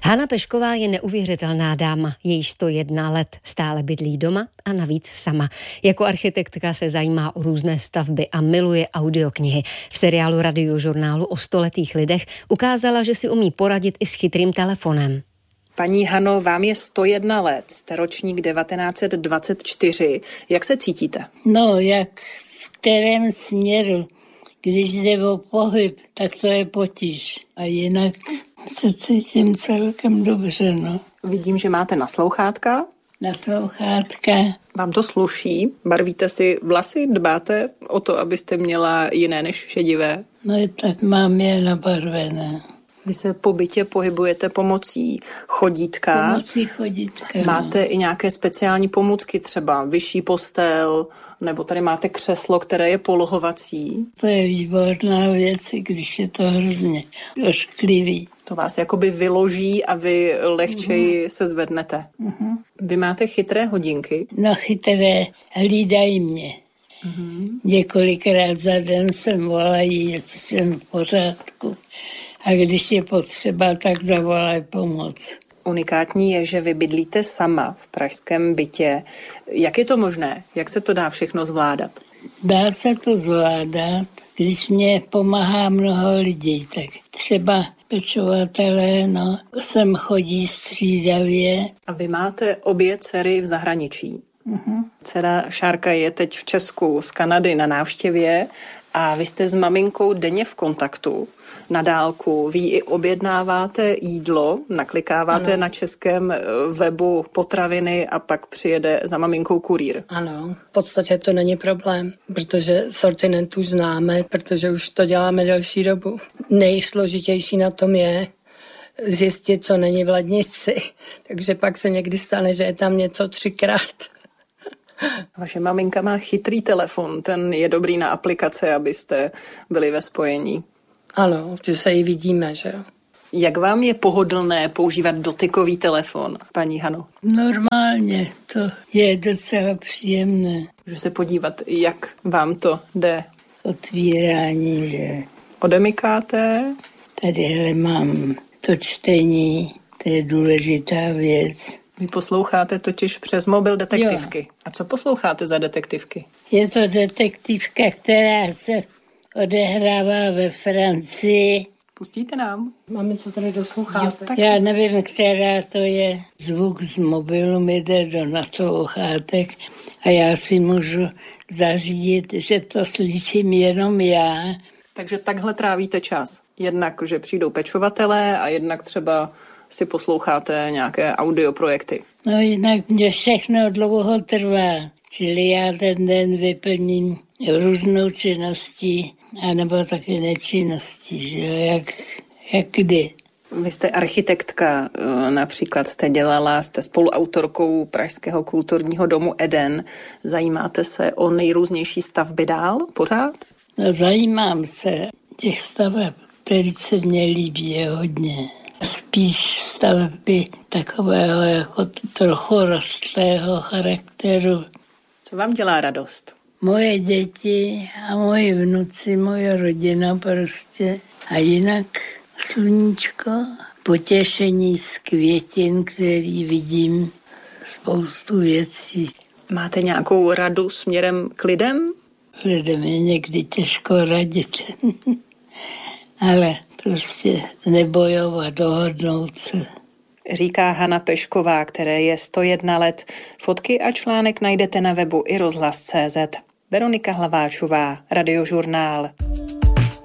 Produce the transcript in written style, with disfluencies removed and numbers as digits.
Hana Pešková je neuvěřitelná dáma, jejíž 101 let, stále bydlí doma a navíc sama. Jako architektka se zajímá o různé stavby a miluje audioknihy. V seriálu Radiožurnálu o stoletých lidech ukázala, že si umí poradit i s chytrým telefonem. Paní Hano, vám je 101 let, jste ročník 1924. Jak se cítíte? No, jak v kterém směru? Když jde o pohyb, tak to je potíž. A jinak se cítím celkem dobře, no. Vidím, že máte naslouchátka. Naslouchátka. Vám to sluší? Barvíte si vlasy? Dbáte o to, abyste měla jiné než šedivé? No i tak mám je nabarvené. Vy se po bytě pohybujete pomocí chodítka. Pomocí chodítka, Máte i nějaké speciální pomůcky, třeba vyšší postel, nebo tady máte křeslo, které je polohovací. To je výborná věc, když je to hrozně ošklivý. To vás jakoby vyloží a vy lehčeji se zvednete. Vy máte chytré hodinky. No chytré, hlídají mě. Několikrát za den sem volají, jestli jsem v pořádku. A když je potřeba, tak zavolají pomoc. Unikátní je, že vy bydlíte sama v pražském bytě. Jak je to možné? Jak se to dá všechno zvládat? Dá se to zvládat, když mě pomáhá mnoho lidí. Tak třeba pečovatelé, no, sem chodí střídavě. A vy máte obě dcery v zahraničí. Dcera Šárka je teď v Česku z Kanady na návštěvě a vy jste s maminkou denně v kontaktu na dálku. Vy i objednáváte jídlo, naklikáváte na českém webu potraviny a pak přijede za maminkou kurýr. Ano, v podstatě to není problém, protože sortiment už známe, protože už to děláme delší dobu. Nejsložitější na tom je zjistit, co není v lednici. Takže pak se někdy stane, že je tam něco 3krát. Vaše maminka má chytrý telefon, ten je dobrý na aplikace, abyste byli ve spojení. Ano, že se jí vidíme, že jo. Jak vám je pohodlné používat dotykový telefon, paní Hano? Normálně, to je docela příjemné. Můžu se podívat, jak vám to jde? Otvírání, že Odemykáte? tadyhle mám to čtení, to je důležitá věc. Vy posloucháte totiž přes mobil detektivky. Jo. A co posloucháte za detektivky? Je to detektivka, která se odehrává ve Francii. Pustíte nám? Máme co tady do sluchátek. Já nevím, která to je. Zvuk z mobilu mi jde do naslouchátek a já si můžu zařídit, že to slyším jenom já. Takže takhle trávíte čas. Jednak, že přijdou pečovatelé a jednak třeba si posloucháte nějaké audioprojekty. No jinak mě všechno dlouho trvá. Čili já ten den vyplním různou činností, anebo taky nečinností, že jo, jak kdy. Vy jste architektka, například jste spoluautorkou Pražského kulturního domu Eden. Zajímáte se o nejrůznější stavby dál pořád? No zajímám se. Těch staveb, které se mně líbí, je hodně. Spíš stavby takového jako trochu rostlého charakteru. Co vám dělá radost? Moje děti a moji vnuci, moje rodina prostě. A jinak sluníčko, potěšení z květin, který vidím, spoustu věcí. Máte nějakou radu směrem k lidem? Lidem je někdy těžko radit, ale prostě nebojovat, dohodnout se. Říká Hana Pešková, které je 101 let. Fotky a článek najdete na webu i rozhlas.cz. Veronika Hlaváčová, Radiožurnál.